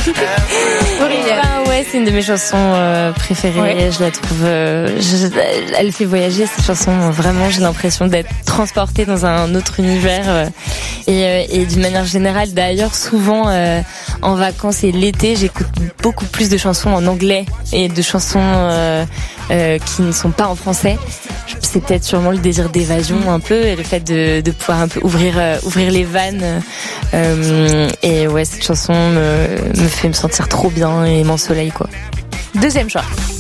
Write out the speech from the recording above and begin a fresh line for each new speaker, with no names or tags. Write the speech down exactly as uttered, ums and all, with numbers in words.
Ben ouais, c'est une de mes chansons euh, préférées. Ouais. Je la trouve, euh, je, elle fait voyager cette chanson. Vraiment, j'ai l'impression d'être transportée dans un autre univers. Euh, et, euh, et d'une manière générale, d'ailleurs, souvent euh, en vacances et l'été, j'écoute beaucoup plus de chansons en anglais et de chansons euh, euh, qui ne sont pas en français. C'est peut-être sûrement le désir d'évasion un peu et le fait de, de pouvoir un peu ouvrir euh, ouvrir les vannes. Euh, et ouais, cette chanson me, me fait me sentir trop bien et m'ensoleille quoi.
Deuxième choix.